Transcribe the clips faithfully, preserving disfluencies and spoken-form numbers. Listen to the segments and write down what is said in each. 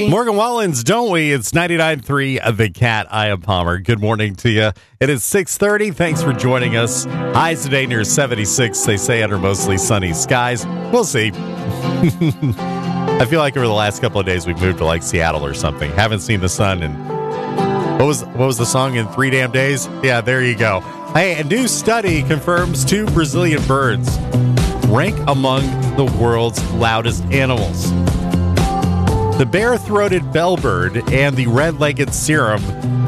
we? Morgan Wallens, don't we? It's ninety-nine point three The Cat. I am Palmer. Good morning to you. It is six thirty. Thanks for joining us. Highs today near seventy-six. They say under mostly sunny skies. We'll see. I feel like over the last couple of days we've moved to like Seattle or something. Haven't seen the sun in, what was, what was the song, in three damn days? Yeah, there you go. Hey, a new study confirms two Brazilian birds rank among the world's loudest animals. The bare-throated bellbird and the red-legged serum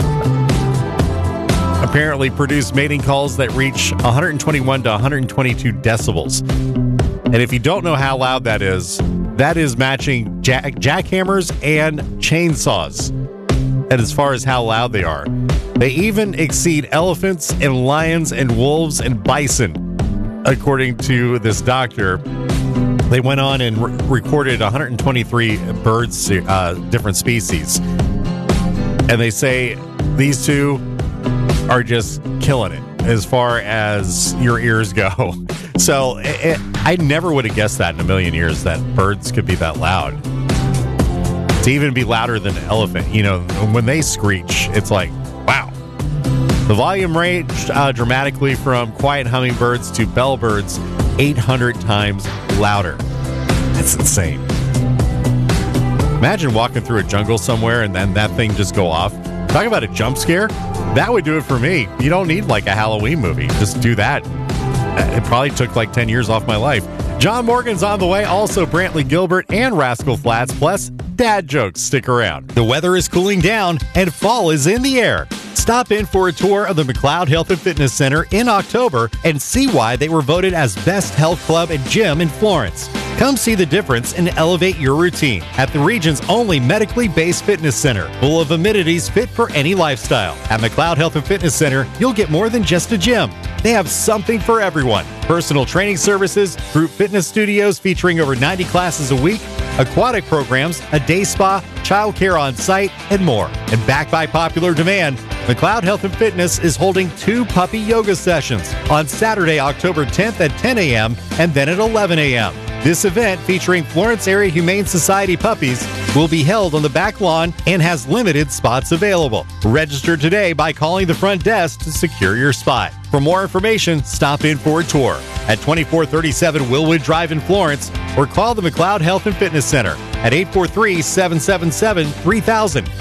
apparently produce mating calls that reach one hundred twenty-one to one hundred twenty-two decibels. And if you don't know how loud that is, that is matching jack- jackhammers and chainsaws. And as far as how loud they are, they even exceed elephants and lions and wolves and bison. According to this doctor, they went on and re- recorded one hundred twenty-three birds, uh, different species. And they say these two are just killing it as far as your ears go. So it, it, I never would have guessed that in a million years, that birds could be that loud. To even be louder than an elephant. You know, when they screech, it's like, wow. The volume ranged uh, dramatically from quiet hummingbirds to bellbirds, eight hundred times louder. That's insane. Imagine walking through a jungle somewhere and then that thing just go off. Talk about a jump scare. That would do it for me. You don't need like a Halloween movie. Just do that. It probably took like ten years off my life. John Morgan's on the way. Also, Brantley Gilbert and Rascal Flatts, plus dad jokes. Stick around. The weather is cooling down and fall is in the air. Stop in for a tour of the McLeod Health and Fitness Center in October and see why they were voted as best health club and gym in Florence. Come see the difference and elevate your routine at the region's only medically based fitness center, full of amenities fit for any lifestyle. At McLeod Health and Fitness Center, you'll get more than just a gym. They have something for everyone. Personal training services, group fitness studios featuring over ninety classes a week, aquatic programs, a day spa, childcare on site, and more. And backed by popular demand, McLeod Health and Fitness is holding two puppy yoga sessions on Saturday, October tenth at ten a.m. and then at eleven a.m. This event, featuring Florence Area Humane Society puppies, will be held on the back lawn and has limited spots available. Register today by calling the front desk to secure your spot. For more information, stop in for a tour at twenty-four thirty-seven Willwood Drive in Florence or call the McLeod Health and Fitness Center at eight four three, seven seven seven, three thousand.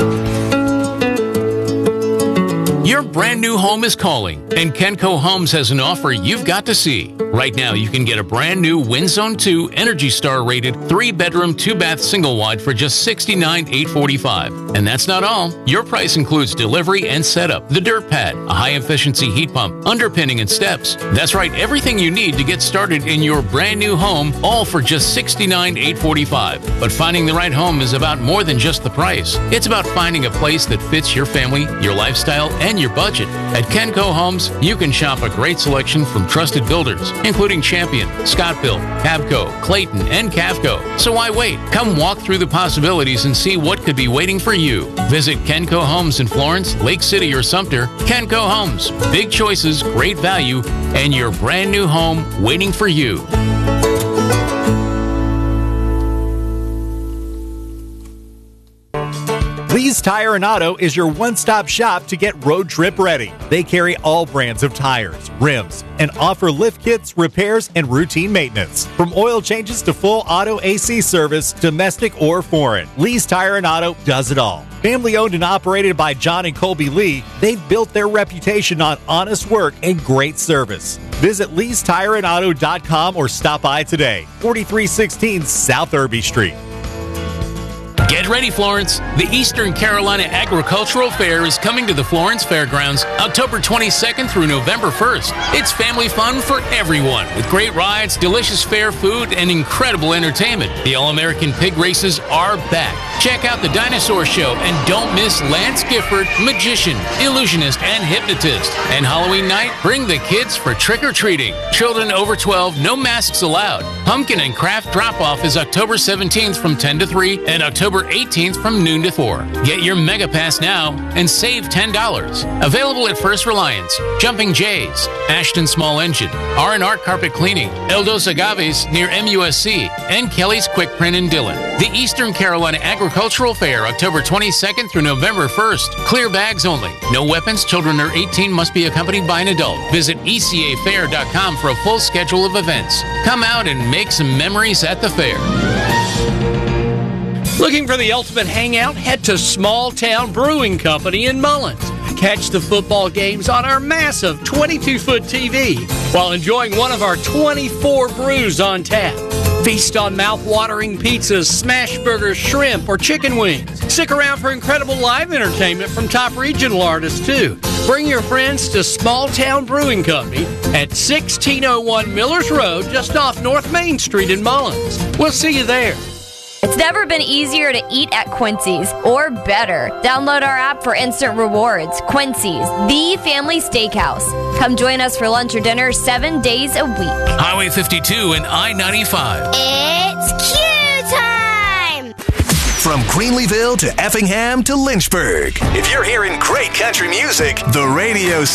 Your brand new home is calling, and Kenco Homes has an offer you've got to see. Right now, you can get a brand new WinZone two Energy Star rated three bedroom, two bath single wide for just sixty-nine thousand eight hundred forty-five dollars. And that's not all. Your price includes delivery and setup, the dirt pad, a high efficiency heat pump, underpinning and steps. That's right, everything you need to get started in your brand new home, all for just sixty-nine thousand eight hundred forty-five dollars. But finding the right home is about more than just the price. It's about finding a place that fits your family, your lifestyle, and your budget. At Kenco Homes, you can shop a great selection from trusted builders, including Champion, Scott Built, Cabco, Clayton, and Cavco. So why wait? Come walk through the possibilities and see what could be waiting for you. Visit Kenco Homes in Florence, Lake City, or Sumter. Kenco Homes. Big choices, great value, and your brand new home waiting for you. Lee's Tire and Auto is your one-stop shop to get road trip ready. They carry all brands of tires, rims, and offer lift kits, repairs, and routine maintenance. From oil changes to full auto A C service, domestic or foreign, Lee's Tire and Auto does it all. Family owned and operated by John and Colby Lee, they've built their reputation on honest work and great service. Visit lees tire and auto dot com or stop by today, forty-three sixteen South Irby Street. Get ready, Florence. The Eastern Carolina Agricultural Fair is coming to the Florence Fairgrounds October twenty-second through November first. It's family fun for everyone with great rides, delicious fair food, and incredible entertainment. The All-American Pig Races are back. Check out the Dinosaur Show and don't miss Lance Gifford, magician, illusionist, and hypnotist. And Halloween night, bring the kids for trick-or-treating. Children over twelve, no masks allowed. Pumpkin and Craft Drop-Off is October seventeenth from ten to three and October eighteenth from noon to four. Get your Mega Pass now and save ten dollars. Available at First Reliance, Jumping Jays, Ashton Small Engine, R and R Carpet Cleaning, Eldos Agaves near M U S C, and Kelly's Quick Print in Dillon. The Eastern Carolina Agricultural Fair, October twenty-second through November first. Clear bags only. No weapons. Children under eighteen must be accompanied by an adult. Visit E C A fair dot com for a full schedule of events. Come out and make some memories at the fair. Looking for the ultimate hangout? Head to Small Town Brewing Company in Mullins. Catch the football games on our massive twenty-two foot T V while enjoying one of our twenty-four brews on tap. Feast on mouth-watering pizzas, smash burgers, shrimp, or chicken wings. Stick around for incredible live entertainment from top regional artists, too. Bring your friends to Small Town Brewing Company at sixteen oh one Millers Road, just off North Main Street in Mullins. We'll see you there. It's never been easier to eat at Quincy's, or better. Download our app for instant rewards. Quincy's, the family steakhouse. Come join us for lunch or dinner seven days a week. Highway fifty-two and I ninety-five. It's Q time! From Greenleeville to Effingham to Lynchburg. If you're hearing great country music, the radio